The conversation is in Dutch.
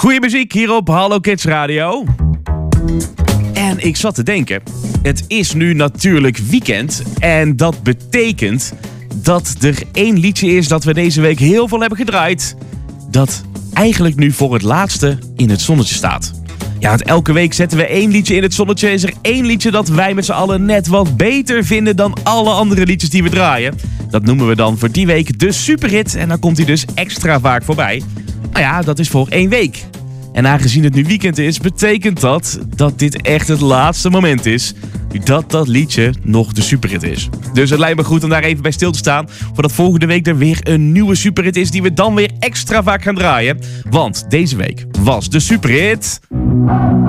Goeie muziek hier op Hallo Kids Radio. En ik zat te denken, het is nu natuurlijk weekend en dat betekent dat er één liedje is dat we deze week heel veel hebben gedraaid, dat eigenlijk nu voor het laatste in het zonnetje staat. Ja, want elke week zetten we één liedje in het zonnetje. Is er één liedje dat wij met z'n allen net wat beter vinden dan alle andere liedjes die we draaien. Dat noemen we dan voor die week de superhit en dan komt hij dus extra vaak voorbij. Nou ja, dat is voor 1 week. En aangezien het nu weekend is, betekent dat dit echt het laatste moment is dat liedje nog de superhit is. Dus het lijkt me goed om daar even bij stil te staan, voordat volgende week er weer een nieuwe superhit is die we dan weer extra vaak gaan draaien. Want deze week was de superhit